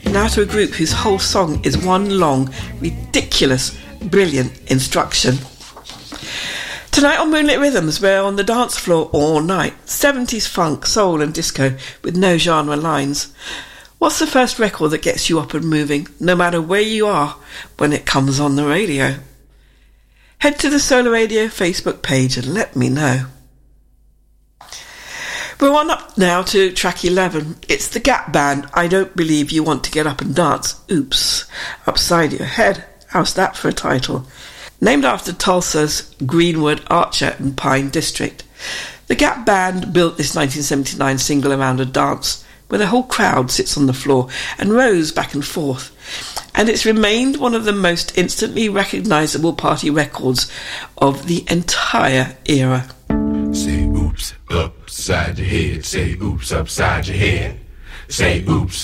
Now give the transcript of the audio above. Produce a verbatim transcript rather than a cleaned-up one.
now to a group whose whole song is one long, ridiculous, brilliant instruction. Tonight on Moonlit Rhythms, we're on the dance floor all night. seventies funk, soul and disco with no genre lines. What's the first record that gets you up and moving, no matter where you are, when it comes on the radio? Head to the Solar Radio Facebook page and let me know. We're on up now to track eleven. It's the Gap Band, I Don't Believe You Want to Get Up and Dance. Oops, upside your head. How's that for a title? Named after Tulsa's Greenwood, Archer and Pine district. The Gap Band built this nineteen seventy-nine single around a dance where the whole crowd sits on the floor and rows back and forth. And it's remained one of the most instantly recognisable party records of the entire era. Say oops, upside your head. Say oops, upside your head. Say oops.